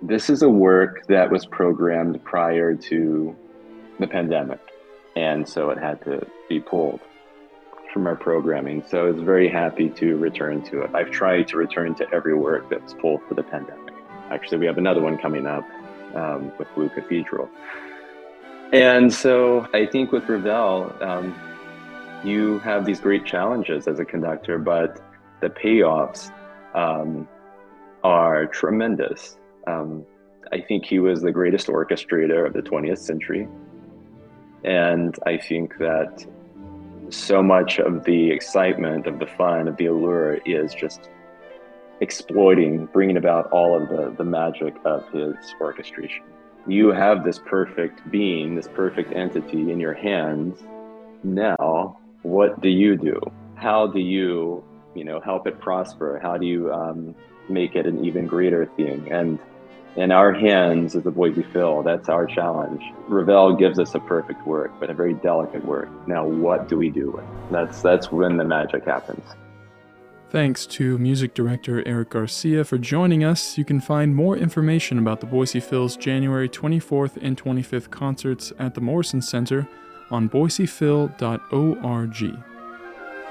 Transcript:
This is a work that was programmed prior to the pandemic, and so it had to be pulled from our programming. So I was very happy to return to it. I've tried to return to every work that's pulled for the pandemic. Actually, we have another one coming up with Blue Cathedral. And so I think with Ravel, you have these great challenges as a conductor, but the payoffs um, are tremendous. Um, I think he was the greatest orchestrator of the 20th century. And I think that so much of the excitement, of the fun, of the allure is just exploiting, bringing about all of the magic of his orchestration. You have this perfect being, this perfect entity in your hands. Now, what do you do? How do you, help it prosper? How do you make it an even greater thing? And in our hands as the Boise Phil, that's our challenge. Ravel gives us a perfect work, but a very delicate work. Now, what do we do with it? That's when the magic happens. Thanks to music director Eric Garcia for joining us. You can find more information about the Boise Phil's January 24th and 25th concerts at the Morrison Center on boisephil.org.